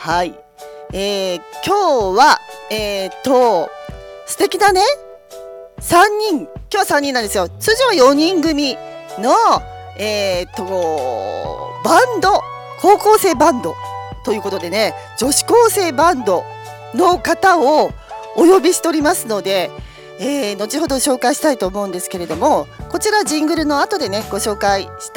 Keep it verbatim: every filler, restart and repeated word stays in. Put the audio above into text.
はい、えー、今日はえー、っと素敵なねさんにん、今日はさんにんなんですよ。通常はよにん組のえー、っとバンド、高校生バンドということでね、女子高生バンドの方をお呼びしておりますので、えー、後ほど紹介したいと思うんですけれども、こちらジングルの後でねご紹介した